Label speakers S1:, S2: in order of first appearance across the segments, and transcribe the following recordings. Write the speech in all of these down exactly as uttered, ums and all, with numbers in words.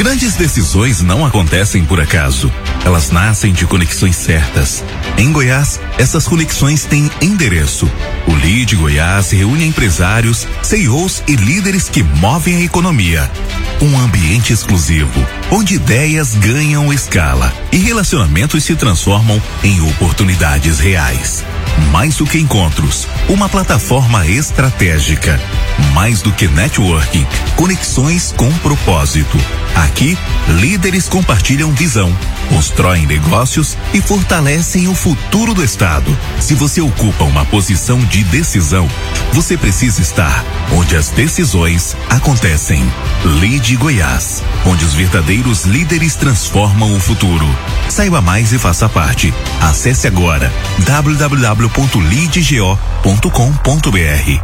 S1: Grandes decisões não acontecem por acaso. Elas nascem de conexões certas. Em Goiás, essas conexões têm endereço. O Lead Goiás reúne empresários, C E Os e líderes que movem a economia. Um ambiente exclusivo, onde ideias ganham escala e relacionamentos se transformam em oportunidades reais. Mais do que encontros, uma plataforma estratégica. Mais do que networking, conexões com propósito. Aqui, líderes compartilham visão, constroem negócios e fortalecem o futuro do estado. Se você ocupa uma posição de decisão, você precisa estar onde as decisões acontecem. Lead Goiás, onde os verdadeiros líderes transformam o futuro. Saiba mais e faça parte. Acesse agora w w w ponto lead go ponto com ponto b r.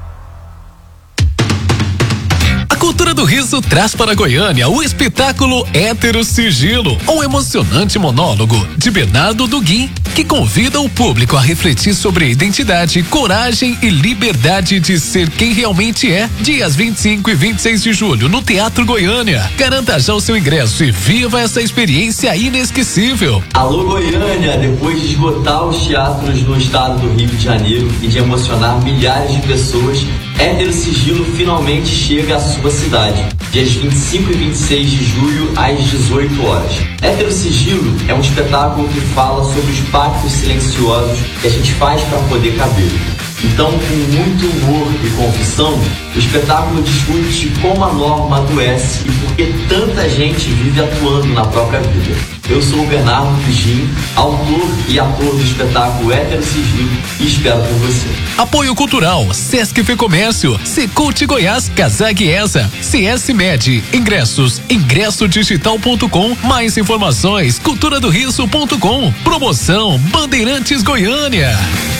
S2: A Cultura do Riso traz para Goiânia o espetáculo Hétero Sigilo, um emocionante monólogo de Bernardo Duguin, que convida o público a refletir sobre identidade, coragem e liberdade de ser quem realmente é. Dias vinte e cinco e vinte e seis de julho no Teatro Goiânia. Garanta já o seu ingresso e viva essa experiência inesquecível.
S3: Alô Goiânia, depois de esgotar os teatros no estado do Rio de Janeiro e de emocionar milhares de pessoas, Hétero Sigilo finalmente chega à sua cidade, dias vinte e cinco e vinte e seis de julho, às dezoito horas. Hétero Sigilo é um espetáculo que fala sobre os pactos silenciosos que a gente faz para poder caber. Então, com muito humor e confissão, o espetáculo discute como a norma adoece e por que tanta gente vive atuando na própria vida. Eu sou o Bernardo Duguin, autor e ator do espetáculo Hétero Sigilo, e espero por você.
S2: Apoio Cultural, Sesc Fecomércio, Secult Goiás, Casag Esa, C S Med, ingressos, ingresso digital ponto com, mais informações, cultura do riso ponto com, promoção Bandeirantes Goiânia.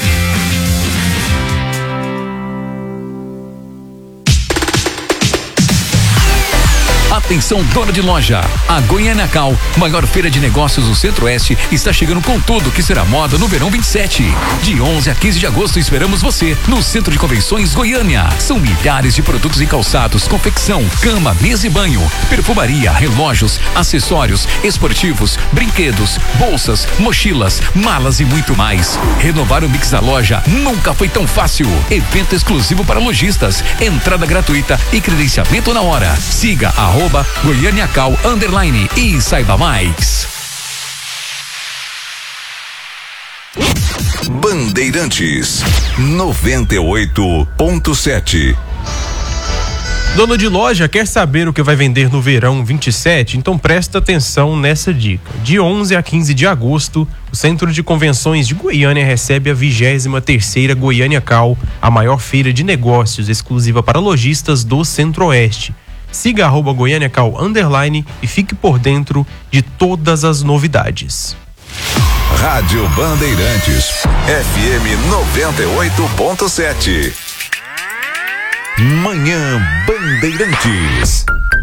S4: Atenção, dona de loja. A Goiânia Cal, maior feira de negócios do Centro-Oeste, está chegando com tudo que será moda no verão vinte e sete. De onze a quinze de agosto esperamos você no Centro de Convenções Goiânia. São milhares de produtos em calçados, confecção, cama, mesa e banho, perfumaria, relógios, acessórios, esportivos, brinquedos, bolsas, mochilas, malas e muito mais. Renovar o mix da loja nunca foi tão fácil. Evento exclusivo para lojistas, entrada gratuita e credenciamento na hora. Siga arroba Goiânia Cal underline e saiba mais.
S1: Bandeirantes noventa e oito ponto sete.
S5: Dono de loja quer saber o que vai vender no verão vinte e sete? Então presta atenção nessa dica. De onze a quinze de agosto, o Centro de Convenções de Goiânia recebe a vigésima terceira Goiânia Cal, a maior feira de negócios exclusiva para lojistas do Centro-Oeste. Siga arroba Goiânia Cal underline e fique por dentro de todas as novidades.
S1: Rádio Bandeirantes, F M noventa e oito ponto sete. Manhã Bandeirantes.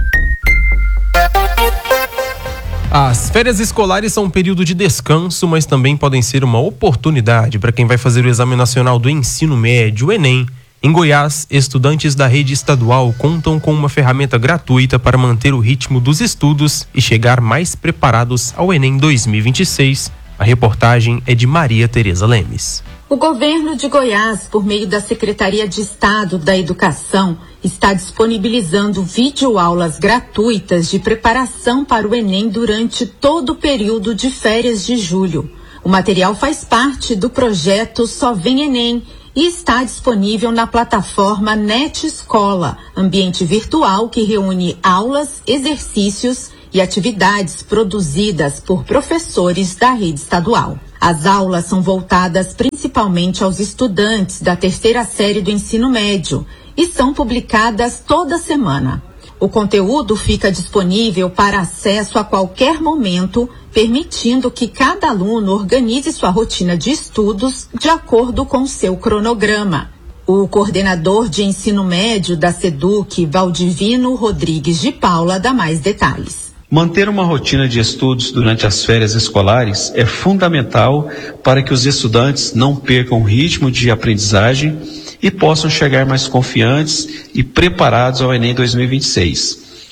S5: As férias escolares são um período de descanso, mas também podem ser uma oportunidade para quem vai fazer o Exame Nacional do Ensino Médio, o Enem. Em Goiás, estudantes da rede estadual contam com uma ferramenta gratuita para manter o ritmo dos estudos e chegar mais preparados ao Enem dois mil e vinte e seis. A reportagem é de Maria Tereza Lemes.
S6: O governo de Goiás, por meio da Secretaria de Estado da Educação, está disponibilizando videoaulas gratuitas de preparação para o Enem durante todo o período de férias de julho. O material faz parte do projeto Só Vem Enem e está disponível na plataforma Net Escola, ambiente virtual que reúne aulas, exercícios e atividades produzidas por professores da rede estadual. As aulas são voltadas principalmente aos estudantes da terceira série do ensino médio e são publicadas toda semana. O conteúdo fica disponível para acesso a qualquer momento, permitindo que cada aluno organize sua rotina de estudos de acordo com seu cronograma. O coordenador de ensino médio da SEDUC, Valdivino Rodrigues de Paula, dá mais detalhes.
S7: Manter uma rotina de estudos durante as férias escolares é fundamental para que os estudantes não percam o ritmo de aprendizagem e possam chegar mais confiantes e preparados ao Enem dois mil e vinte e seis.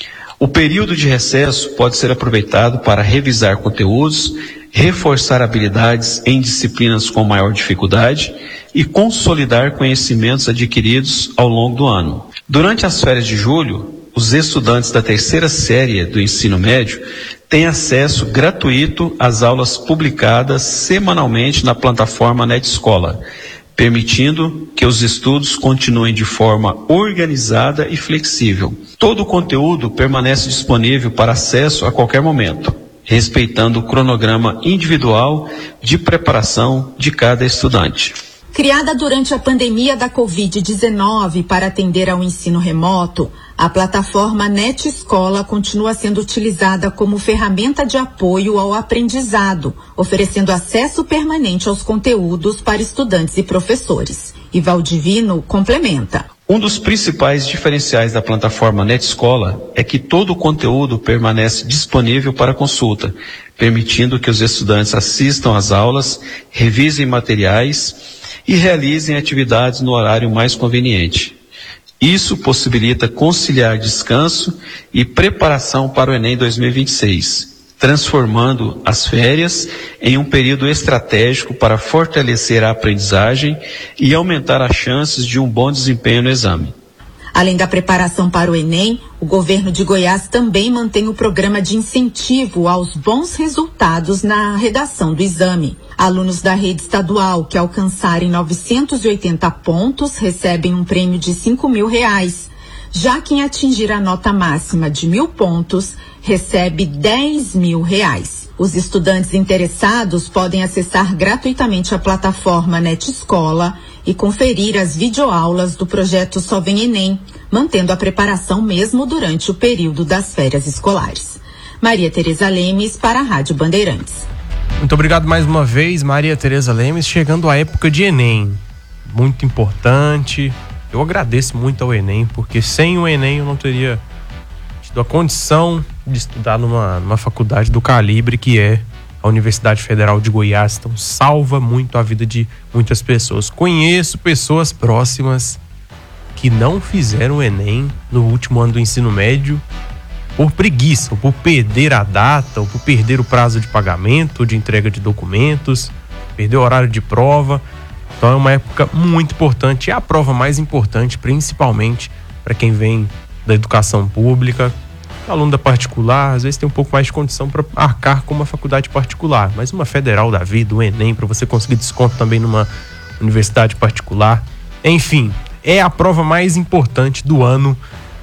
S7: O período de recesso pode ser aproveitado para revisar conteúdos, reforçar habilidades em disciplinas com maior dificuldade e consolidar conhecimentos adquiridos ao longo do ano. Durante as férias de julho, os estudantes da terceira série do ensino médio têm acesso gratuito às aulas publicadas semanalmente na plataforma NetEscola, permitindo que os estudos continuem de forma organizada e flexível. Todo o conteúdo permanece disponível para acesso a qualquer momento, respeitando o cronograma individual de preparação de cada estudante.
S6: Criada durante a pandemia da covid dezenove para atender ao ensino remoto, a plataforma NetEscola continua sendo utilizada como ferramenta de apoio ao aprendizado, oferecendo acesso permanente aos conteúdos para estudantes e professores. E Valdivino complementa.
S7: Um dos principais diferenciais da plataforma NetEscola é que todo o conteúdo permanece disponível para consulta, permitindo que os estudantes assistam às aulas, revisem materiais e realizem atividades no horário mais conveniente. Isso possibilita conciliar descanso e preparação para o Enem dois mil e vinte e seis, transformando as férias em um período estratégico para fortalecer a aprendizagem e aumentar as chances de um bom desempenho no exame.
S6: Além da preparação para o Enem, o governo de Goiás também mantém o programa de incentivo aos bons resultados na redação do exame. Alunos da rede estadual que alcançarem novecentos e oitenta pontos recebem um prêmio de cinco mil reais. Já quem atingir a nota máxima de mil pontos recebe dez mil reais. Os estudantes interessados podem acessar gratuitamente a plataforma NetEscola e conferir as videoaulas do projeto Só Vem Enem, mantendo a preparação mesmo durante o período das férias escolares. Maria Tereza Lemes para a Rádio Bandeirantes.
S5: Muito obrigado mais uma vez, Maria Tereza Lemes, chegando à época de Enem. Muito importante. Eu agradeço muito ao Enem, porque sem o Enem eu não teria tido a condição de estudar numa, numa faculdade do calibre que é a Universidade Federal de Goiás. Então salva muito a vida de muitas pessoas. Conheço pessoas próximas que não fizeram o Enem no último ano do ensino médio por preguiça, ou por perder a data, ou por perder o prazo de pagamento, ou de entrega de documentos, perder o horário de prova. Então é uma época muito importante, é a prova mais importante, principalmente para quem vem da educação pública. Aluno da particular, às vezes tem um pouco mais de condição para arcar com uma faculdade particular, mas uma federal da vida, o Enem, para você conseguir desconto também numa universidade particular. Enfim, é a prova mais importante do ano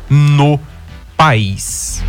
S5: no país.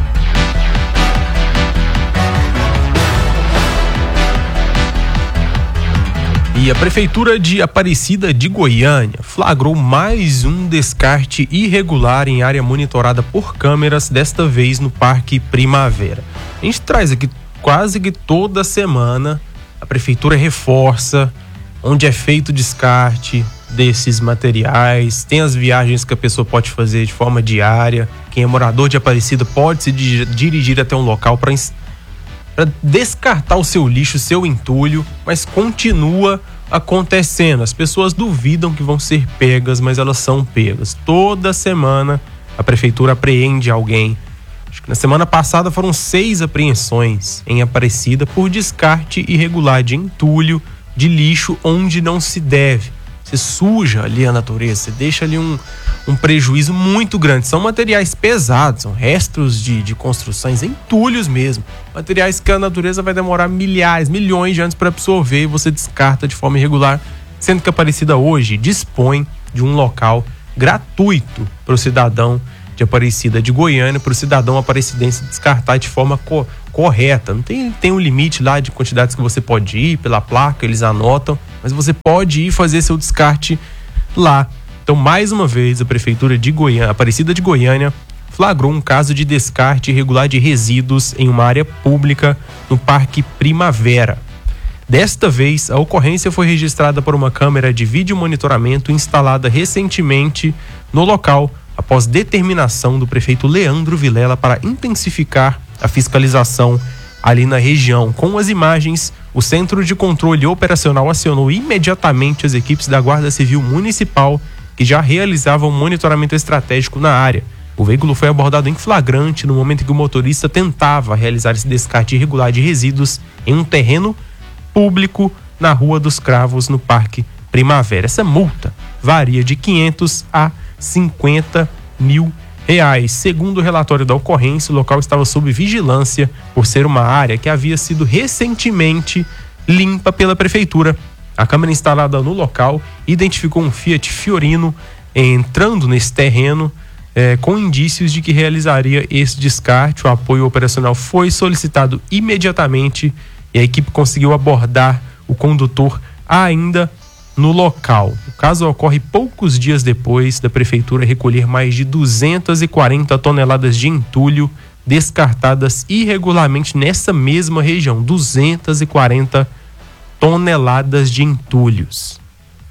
S5: E a Prefeitura de Aparecida de Goiânia flagrou mais um descarte irregular em área monitorada por câmeras, desta vez no Parque Primavera. A gente traz aqui quase que toda semana, a Prefeitura reforça onde é feito o descarte desses materiais, tem as viagens que a pessoa pode fazer de forma diária. Quem é morador de Aparecida pode se dirigir até um local para descartar o seu lixo, o seu entulho, mas continua acontecendo. As pessoas duvidam que vão ser pegas, mas elas são pegas. Toda semana a prefeitura apreende alguém. Acho que na semana passada foram seis apreensões em Aparecida por descarte irregular de entulho, de lixo onde não se deve. Você suja ali a natureza, você deixa ali um, um prejuízo muito grande. São materiais pesados, são restos de, de construções, entulhos mesmo. Materiais que a natureza vai demorar milhares, milhões de anos para absorver e você descarta de forma irregular, sendo que a Aparecida hoje dispõe de um local gratuito para o cidadão de Aparecida de Goiânia, para o cidadão aparecidense descartar de forma co- correta. Não tem, tem um limite lá de quantidades que você pode ir, pela placa, eles anotam, mas você pode ir fazer seu descarte lá. Então, mais uma vez, a Prefeitura de Goiânia, Aparecida de Goiânia, flagrou um caso de descarte irregular de resíduos em uma área pública no Parque Primavera. Desta vez, a ocorrência foi registrada por uma câmera de vídeo monitoramento instalada recentemente no local, após determinação do prefeito Leandro Vilela para intensificar a fiscalização ali na região. Com as imagens, o Centro de Controle Operacional acionou imediatamente as equipes da Guarda Civil Municipal, que já realizavam um monitoramento estratégico na área. O veículo foi abordado em flagrante no momento em que o motorista tentava realizar esse descarte irregular de resíduos em um terreno público na Rua dos Cravos, no Parque Primavera. Essa multa varia de quinhentos a cinquenta mil reais. Segundo o relatório da ocorrência, o local estava sob vigilância por ser uma área que havia sido recentemente limpa pela prefeitura. A câmera instalada no local identificou um Fiat Fiorino entrando nesse terreno eh, com indícios de que realizaria esse descarte. O apoio operacional foi solicitado imediatamente e a equipe conseguiu abordar o condutor ainda no local. O caso ocorre poucos dias depois da prefeitura recolher mais de duzentas e quarenta toneladas de entulho descartadas irregularmente nessa mesma região. duzentas e quarenta toneladas de entulhos.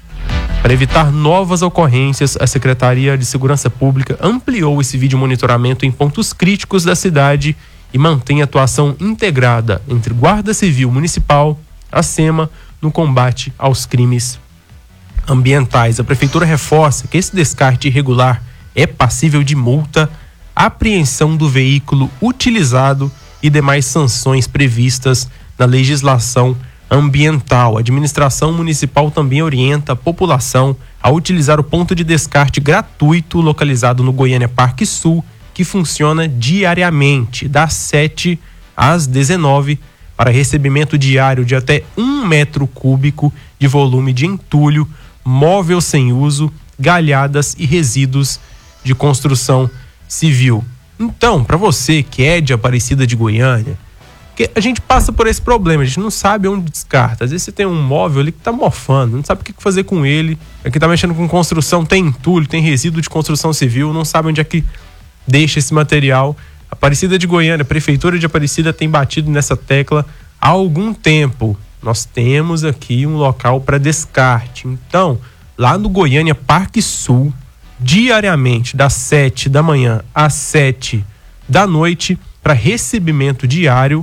S5: Para evitar novas ocorrências, a Secretaria de Segurança Pública ampliou esse vídeo monitoramento em pontos críticos da cidade e mantém atuação integrada entre Guarda Civil Municipal, a SEMA, no combate aos crimes ambientais. A prefeitura reforça que esse descarte irregular é passível de multa, apreensão do veículo utilizado e demais sanções previstas na legislação ambiental. A administração municipal também orienta a população a utilizar o ponto de descarte gratuito localizado no Goiânia Parque Sul, que funciona diariamente, das sete às dezenove, para recebimento diário de até um metro cúbico de volume de entulho, móvel sem uso, galhadas e resíduos de construção civil. Então, para você que é de Aparecida de Goiânia, que a gente passa por esse problema, a gente não sabe onde descarta. Às vezes você tem um móvel ali que tá mofando, não sabe o que fazer com ele. Aqui tá mexendo com construção, tem entulho, tem resíduo de construção civil, não sabe onde é que deixa esse material. Aparecida de Goiânia, a Prefeitura de Aparecida tem batido nessa tecla há algum tempo. Nós temos aqui um local para descarte. Então, lá no Goiânia Parque Sul, diariamente, das sete da manhã às sete da noite, para recebimento diário,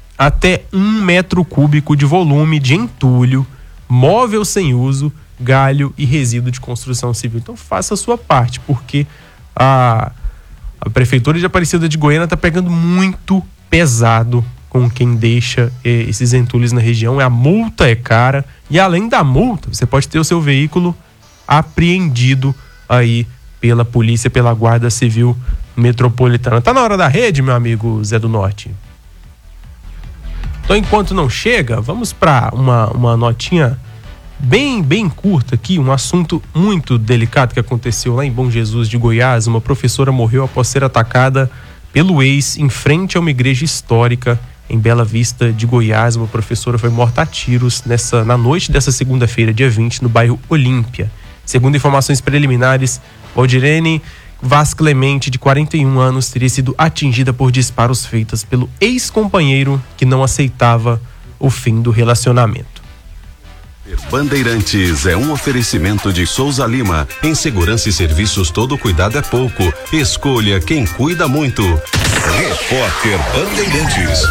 S5: até um metro cúbico de volume de entulho, móvel sem uso, galho e resíduo de construção civil. Então, faça a sua parte, porque a, a Prefeitura de Aparecida de Goiânia está pegando muito pesado com quem deixa eh, esses entulhos na região. A multa é cara e, além da multa, você pode ter o seu veículo apreendido aí pela polícia, pela Guarda Civil Metropolitana. Tá na hora da rede, meu amigo Zé do Norte? Então, enquanto não chega, vamos para uma, uma notinha bem, bem curta aqui, um assunto muito delicado que aconteceu lá em Bom Jesus de Goiás. Uma professora morreu após ser atacada pelo ex em frente a uma igreja histórica em Bela Vista de Goiás. Uma professora foi morta a tiros nessa, na noite dessa segunda-feira, dia vinte, no bairro Olímpia. Segundo informações preliminares, Valdirene Vaz Clemente, de quarenta e um anos, teria sido atingida por disparos feitos pelo ex-companheiro que não aceitava o fim do relacionamento.
S8: Bandeirantes é um oferecimento de Souza Lima. Em segurança e serviços, todo cuidado é pouco. Escolha quem cuida muito. Repórter Bandeirantes.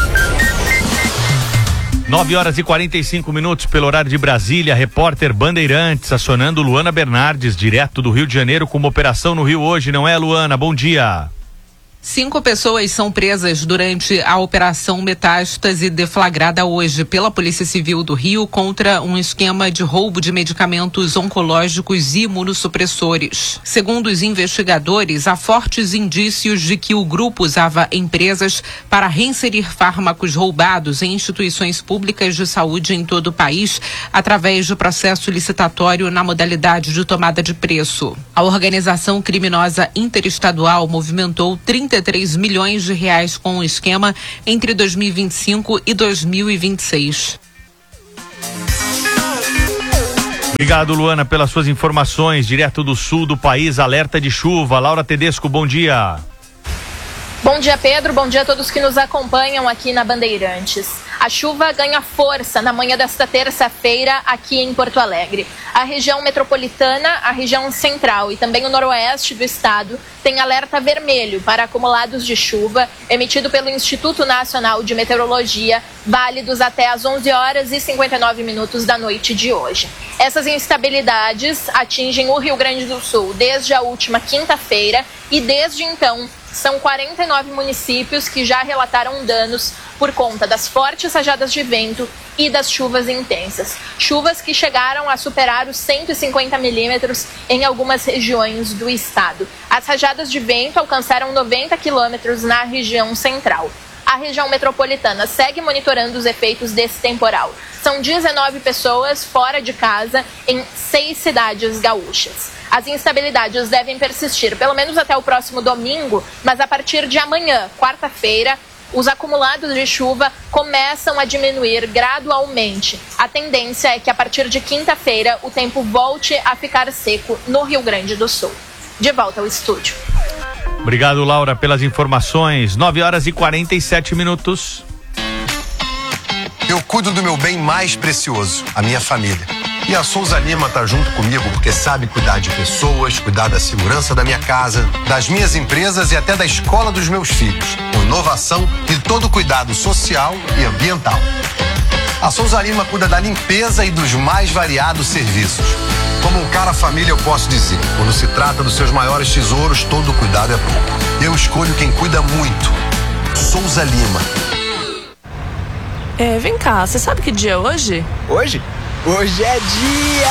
S9: nove horas e quarenta e cinco minutos pelo horário de Brasília. Repórter Bandeirantes acionando Luana Bernardes, direto do Rio de Janeiro, com uma operação no Rio hoje, não é, Luana? Bom dia.
S10: Cinco pessoas são presas durante a Operação Metástase, deflagrada hoje pela Polícia Civil do Rio contra um esquema de roubo de medicamentos oncológicos e imunossupressores. Segundo os investigadores, há fortes indícios de que o grupo usava empresas para reinserir fármacos roubados em instituições públicas de saúde em todo o país, através do processo licitatório na modalidade de tomada de preço. A organização criminosa interestadual movimentou trinta e três milhões de reais com o esquema entre dois mil e vinte e cinco e dois mil e vinte e seis.
S9: Obrigado, Luana, pelas suas informações. Direto do sul do país, alerta de chuva. Laura Tedesco, bom dia.
S11: Bom dia, Pedro. Bom dia a todos que nos acompanham aqui na Bandeirantes. A chuva ganha força na manhã desta terça-feira aqui em Porto Alegre. A região metropolitana, a região central e também o noroeste do estado tem alerta vermelho para acumulados de chuva emitido pelo Instituto Nacional de Meteorologia, válidos até às onze horas e cinquenta e nove minutos da noite de hoje. Essas instabilidades atingem o Rio Grande do Sul desde a última quinta-feira e desde então são quarenta e nove municípios que já relataram danos por conta das fortes rajadas de vento e das chuvas intensas. Chuvas que chegaram a superar os cento e cinquenta milímetros em algumas regiões do estado. As rajadas de vento alcançaram noventa quilômetros na região central. A região metropolitana segue monitorando os efeitos desse temporal. São dezenove pessoas fora de casa em seis cidades gaúchas. As instabilidades devem persistir pelo menos até o próximo domingo, mas a partir de amanhã, quarta-feira, os acumulados de chuva começam a diminuir gradualmente. A tendência é que a partir de quinta-feira o tempo volte a ficar seco no Rio Grande do Sul. De volta ao estúdio.
S9: Obrigado, Laura, pelas informações. nove horas e quarenta e sete minutos.
S12: Eu cuido do meu bem mais precioso, a minha família. E a Souza Lima tá junto comigo porque sabe cuidar de pessoas, cuidar da segurança da minha casa, das minhas empresas e até da escola dos meus filhos, com inovação e todo cuidado social e ambiental. A Souza Lima cuida da limpeza e dos mais variados serviços. Como um cara família, eu posso dizer, quando se trata dos seus maiores tesouros, todo cuidado é pouco. Eu escolho quem cuida muito. Souza Lima.
S13: É, vem cá, você sabe que dia é hoje?
S14: Hoje? Hoje é dia